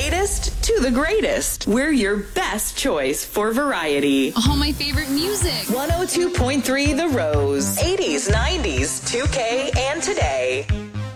latest to the greatest. We're your best choice for variety. All my favorite music. 102.3 The Rose. 80s, 90s, 2K,